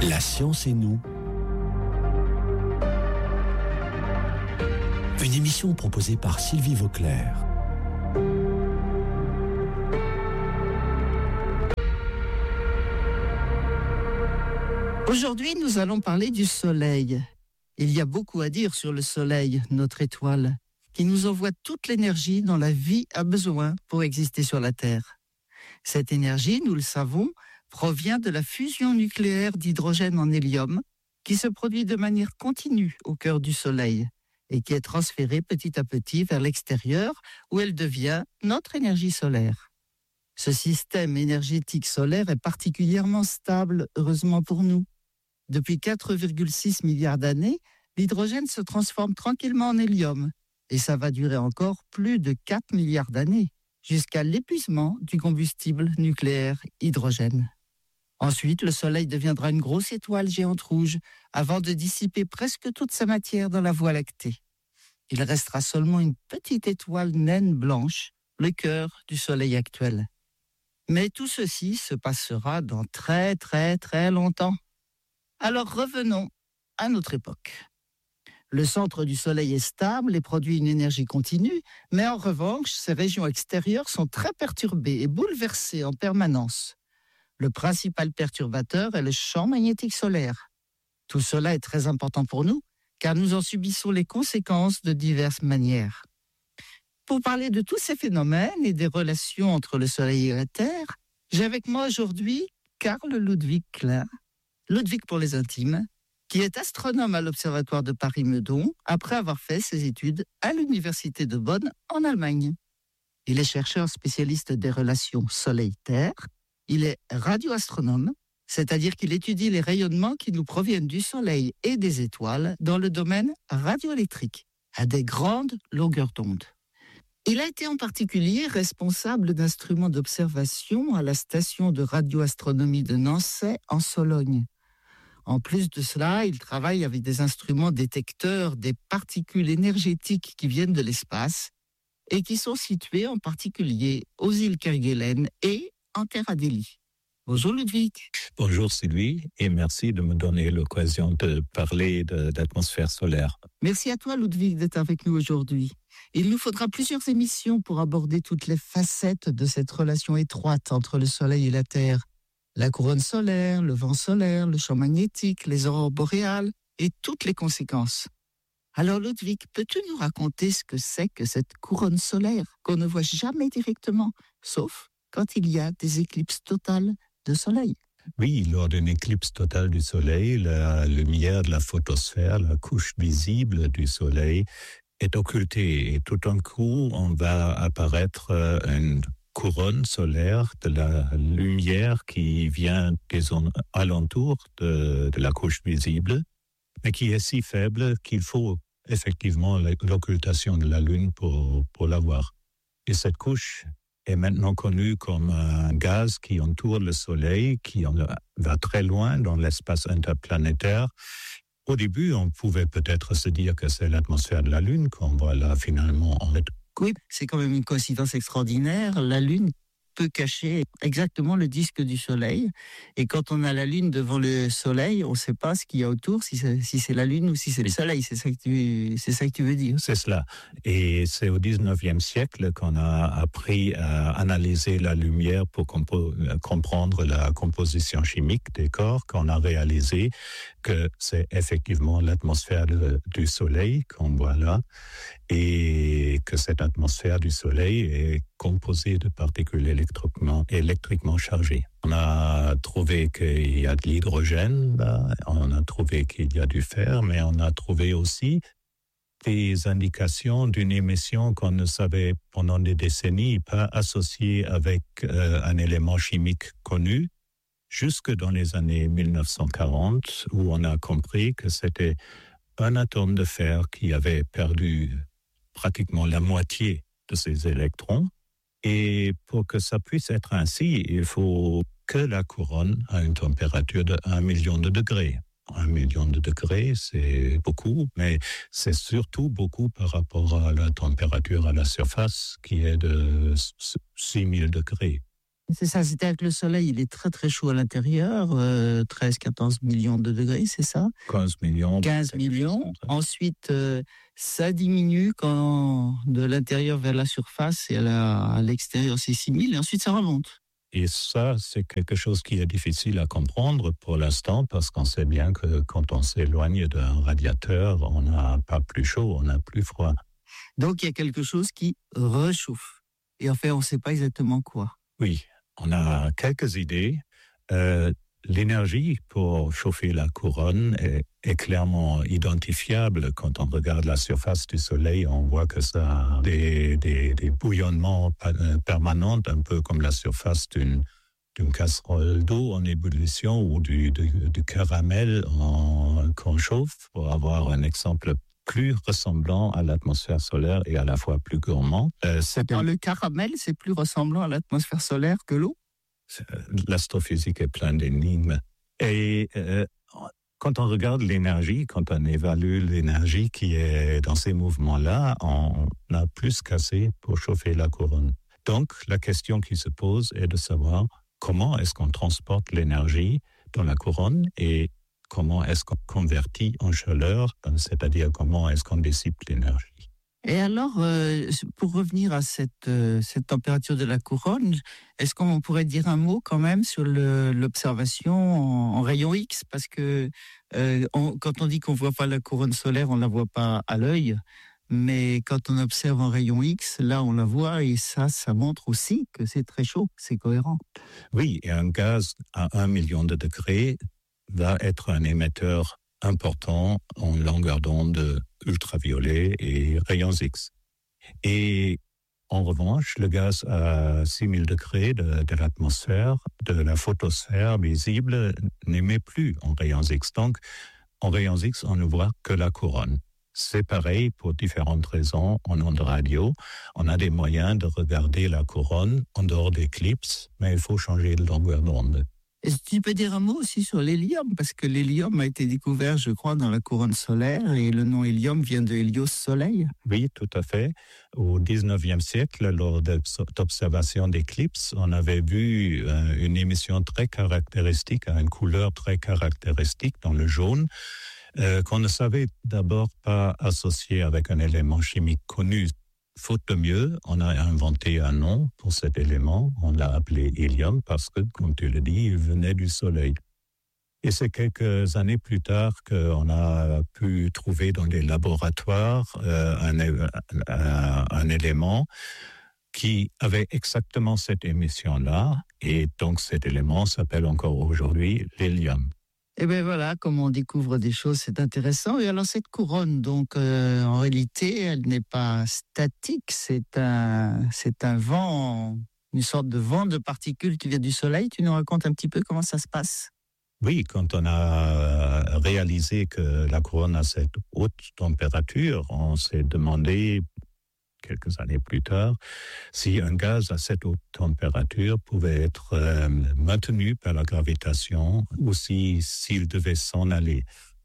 La science et nous. Une émission proposée par Sylvie Vauclair. Aujourd'hui, nous allons parler du Soleil. Il y a beaucoup à dire sur le Soleil, notre étoile, qui nous envoie toute l'énergie dont la vie a besoin pour exister sur la Terre. Cette énergie, nous le savons, provient de la fusion nucléaire d'hydrogène en hélium, qui se produit de manière continue au cœur du Soleil et qui est transférée petit à petit vers l'extérieur où elle devient notre énergie solaire. Ce système énergétique solaire est particulièrement stable, heureusement pour nous. Depuis 4,6 milliards d'années, l'hydrogène se transforme tranquillement en hélium et ça va durer encore plus de 4 milliards d'années, jusqu'à l'épuisement du combustible nucléaire hydrogène. Ensuite, le Soleil deviendra une grosse étoile géante rouge avant de dissiper presque toute sa matière dans la Voie lactée. Il restera seulement une petite étoile naine blanche, le cœur du Soleil actuel. Mais tout ceci se passera dans très longtemps. Alors revenons à notre époque. Le centre du Soleil est stable et produit une énergie continue, mais en revanche, ses régions extérieures sont très perturbées et bouleversées en permanence. Le principal perturbateur est le champ magnétique solaire. Tout cela est très important pour nous, car nous en subissons les conséquences de diverses manières. Pour parler de tous ces phénomènes et des relations entre le Soleil et la Terre, j'ai avec moi aujourd'hui Carl Ludwig Klein, Ludwig pour les intimes, qui est astronome à l'Observatoire de Paris-Meudon après avoir fait ses études à l'Université de Bonn en Allemagne. Il est chercheur spécialiste des relations Soleil-Terre. Il est radioastronome, c'est-à-dire qu'il étudie les rayonnements qui nous proviennent du Soleil et des étoiles dans le domaine radioélectrique, à des grandes longueurs d'onde. Il a été en particulier responsable d'instruments d'observation à la station de radioastronomie de Nançay en Sologne. En plus de cela, il travaille avec des instruments détecteurs des particules énergétiques qui viennent de l'espace et qui sont situés en particulier aux îles Kerguelen et en Terre Adélie. Bonjour Ludwig. Bonjour Sylvie et merci de me donner l'occasion de parler d'atmosphère solaire. Merci à toi Ludwig d'être avec nous aujourd'hui. Il nous faudra plusieurs émissions pour aborder toutes les facettes de cette relation étroite entre le Soleil et la Terre. La couronne solaire, le vent solaire, le champ magnétique, les aurores boréales et toutes les conséquences. Alors Ludwig, peux-tu nous raconter ce que c'est que cette couronne solaire qu'on ne voit jamais directement, sauf quand il y a des éclipses totales de soleil? Oui, lors d'une éclipse totale du soleil, la lumière de la photosphère, la couche visible du soleil, est occultée et tout d'un coup, on va apparaître une couronne solaire de la lumière qui vient des zones alentours de la couche visible, mais qui est si faible qu'il faut effectivement l'occultation de la Lune pour la voir. Et cette couche est maintenant connue comme un gaz qui entoure le Soleil, qui va très loin dans l'espace interplanétaire. Au début, on pouvait peut-être se dire que c'est l'atmosphère de la Lune qu'on voit là finalement en fait. Oui, c'est quand même une coïncidence extraordinaire. La Lune peut cacher exactement le disque du Soleil. Et quand on a la Lune devant le Soleil, on ne sait pas ce qu'il y a autour, si c'est la Lune ou si c'est le Soleil. C'est ça que tu veux dire. C'est cela. Et c'est au 19e siècle qu'on a appris à analyser la lumière pour comprendre la composition chimique des corps, qu'on a réalisé que c'est effectivement l'atmosphère du Soleil qu'on voit là, et que cette atmosphère du Soleil est composée de particules électriquement chargées. On a trouvé qu'il y a de l'hydrogène, on a trouvé qu'il y a du fer, mais on a trouvé aussi des indications d'une émission qu'on ne savait pendant des décennies pas associée avec un élément chimique connu, jusque dans les années 1940, où on a compris que c'était un atome de fer qui avait perdu pratiquement la moitié de ses électrons. Et pour que ça puisse être ainsi, il faut que la couronne a une température de 1 million de degrés. 1 million de degrés, c'est beaucoup, mais c'est surtout beaucoup par rapport à la température à la surface qui est de 6000 degrés. C'est ça, c'était avec le soleil, il est très très chaud à l'intérieur, 13-14 millions de degrés, c'est ça? 15 millions. 15 millions. Ensuite, ça diminue quand de l'intérieur vers la surface et à l'extérieur, c'est 6 000 et ensuite ça remonte. Et ça, c'est quelque chose qui est difficile à comprendre pour l'instant parce qu'on sait bien que quand on s'éloigne d'un radiateur, on n'a pas plus chaud, on a plus froid. Donc, il y a quelque chose qui réchauffe. Et en fait, on ne sait pas exactement quoi. Oui, on a quelques idées. L'énergie pour chauffer la couronne est clairement identifiable. Quand on regarde la surface du Soleil, on voit que ça a des bouillonnements permanents, un peu comme la surface d'une casserole d'eau en ébullition ou du caramel qu'on chauffe, pour avoir un exemple plus ressemblant à l'atmosphère solaire et à la fois plus gourmand. Le caramel, c'est plus ressemblant à l'atmosphère solaire que l'eau? L'astrophysique est pleine d'énigmes. Et quand on regarde l'énergie, quand on évalue l'énergie qui est dans ces mouvements-là, on a plus qu'assez pour chauffer la couronne. Donc, la question qui se pose est de savoir comment est-ce qu'on transporte l'énergie dans la couronne et comment est-ce qu'on convertit en chaleur, c'est-à-dire comment est-ce qu'on dissipe l'énergie. Et alors, pour revenir à cette température de la couronne, est-ce qu'on pourrait dire un mot quand même sur l'observation en rayon X? Parce que quand on dit qu'on ne voit pas la couronne solaire, on ne la voit pas à l'œil. Mais quand on observe en rayon X, là, on la voit et ça montre aussi que c'est très chaud, c'est cohérent. Oui, et un gaz à 1 million de degrés va être un émetteur important en longueur d'onde ultraviolet et rayons X. Et en revanche, le gaz à 6000 degrés de l'atmosphère, de la photosphère visible, n'émet plus en rayons X. Donc, en rayons X, on ne voit que la couronne. C'est pareil pour différentes raisons en ondes radio. On a des moyens de regarder la couronne en dehors d'éclipses, mais il faut changer de longueur d'onde. Est-ce que tu peux dire un mot aussi sur l'hélium? Parce que l'hélium a été découvert, je crois, dans la couronne solaire et le nom hélium vient de Hélios soleil. Oui, tout à fait. Au 19e siècle, lors d'observations d'éclipses, on avait vu une émission très caractéristique, à une couleur très caractéristique dans le jaune, qu'on ne savait d'abord pas associer avec un élément chimique connu. Faute de mieux, on a inventé un nom pour cet élément. On l'a appelé hélium parce que, comme tu le dis, il venait du Soleil. Et c'est quelques années plus tard qu'on a pu trouver dans les laboratoires un élément qui avait exactement cette émission-là. Et donc cet élément s'appelle encore aujourd'hui l'hélium. Et bien voilà, comme on découvre des choses, c'est intéressant. Et alors cette couronne, donc en réalité, elle n'est pas statique, c'est un vent, une sorte de vent de particules qui vient du Soleil. Tu nous racontes un petit peu comment ça se passe? Oui, quand on a réalisé que la couronne a cette haute température, on s'est demandé quelques années plus tard, si un gaz à cette haute température pouvait être maintenu par la gravitation ou s'il devait s'en aller.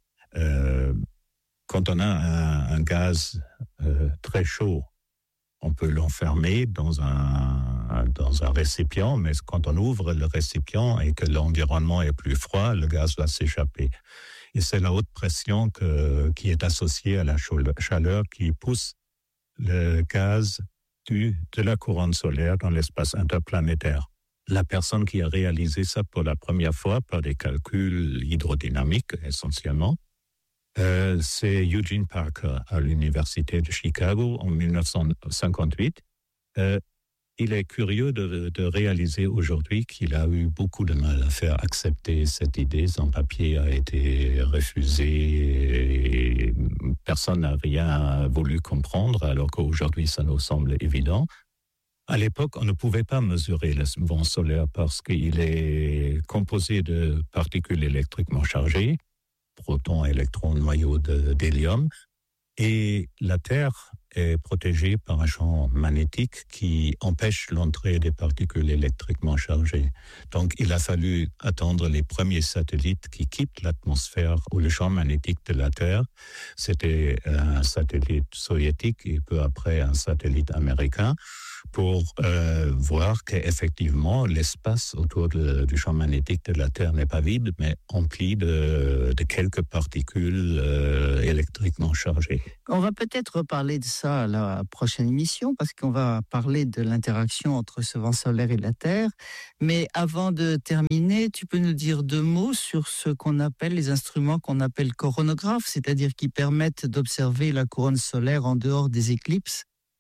Quand on a un gaz très chaud, on peut l'enfermer dans un récipient, mais quand on ouvre le récipient et que l'environnement est plus froid, le gaz va s'échapper. Et c'est la haute pression qui est associée à la chaleur qui pousse le gaz de la couronne solaire dans l'espace interplanétaire. La personne qui a réalisé ça pour la première fois par des calculs hydrodynamiques essentiellement, c'est Eugene Parker à l'université de Chicago en 1958. Il est curieux de réaliser aujourd'hui qu'il a eu beaucoup de mal à faire accepter cette idée. Son papier a été refusé et personne n'a rien voulu comprendre, alors qu'aujourd'hui, ça nous semble évident. À l'époque, on ne pouvait pas mesurer le vent solaire parce qu'il est composé de particules électriquement chargées, protons, électrons, noyaux d'hélium, et la Terre est protégée par un champ magnétique qui empêche l'entrée des particules électriquement chargées. Donc, il a fallu attendre les premiers satellites qui quittent l'atmosphère ou le champ magnétique de la Terre. C'était un satellite soviétique et peu après un satellite américain pour voir qu'effectivement, l'espace autour du champ magnétique de la Terre n'est pas vide, mais empli de quelques particules électriquement chargées. On va peut-être reparler de ça à la prochaine émission, parce qu'on va parler de l'interaction entre ce vent solaire et la Terre. Mais avant de terminer, tu peux nous dire 2 mots sur ce qu'on appelle les instruments qu'on appelle coronographes, c'est-à-dire qui permettent d'observer la couronne solaire en dehors des éclipses,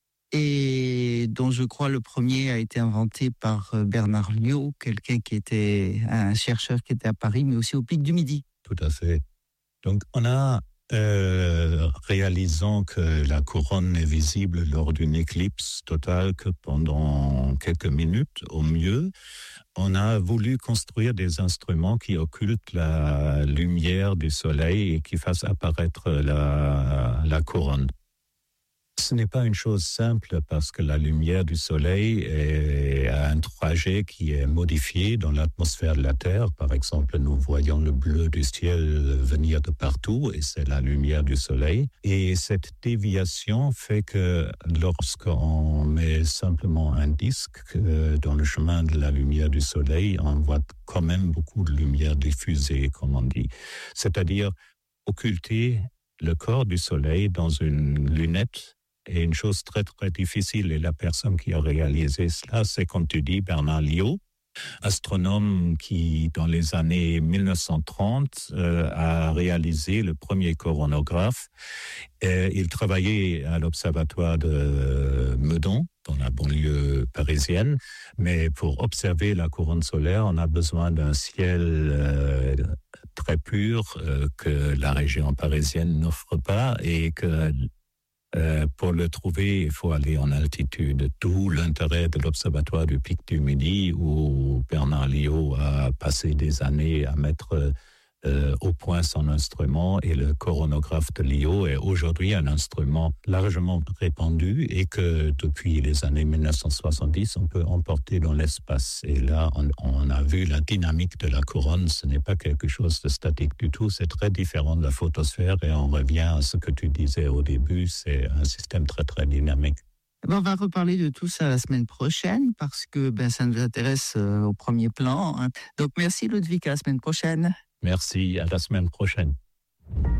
et dont je crois le premier a été inventé par Bernard Liot, quelqu'un qui était un chercheur qui était à Paris, mais aussi au Pic du Midi. Tout à fait. Donc, on a, réalisant que la couronne n'est visible lors d'une éclipse totale que pendant quelques minutes au mieux, on a voulu construire des instruments qui occultent la lumière du soleil et qui fassent apparaître la couronne. Ce n'est pas une chose simple parce que la lumière du soleil a un trajet qui est modifié dans l'atmosphère de la Terre. Par exemple, nous voyons le bleu du ciel venir de partout et c'est la lumière du soleil. Et cette déviation fait que lorsqu'on met simplement un disque dans le chemin de la lumière du soleil, on voit quand même beaucoup de lumière diffusée, comme on dit. C'est-à-dire occulter le corps du soleil dans une lunette est une chose très, très difficile. Et la personne qui a réalisé cela, c'est, comme tu dis, Bernard Liot, astronome qui, dans les années 1930, a réalisé le premier coronographe. Il travaillait à l'observatoire de Meudon, dans la banlieue parisienne, mais pour observer la couronne solaire, on a besoin d'un ciel très pur que la région parisienne n'offre pas et que pour le trouver, il faut aller en altitude. D'où l'intérêt de l'observatoire du Pic du Midi où Bernard Liot a passé des années à mettre au point son instrument, et le coronographe de Liot est aujourd'hui un instrument largement répandu et que depuis les années 1970, on peut emporter dans l'espace. Et là, on a vu la dynamique de la couronne. Ce n'est pas quelque chose de statique du tout. C'est très différent de la photosphère et on revient à ce que tu disais au début. C'est un système très, très dynamique. On va reparler de tout ça la semaine prochaine parce que ça nous intéresse au premier plan. Donc merci Ludwig, à la semaine prochaine. Merci, à la semaine prochaine.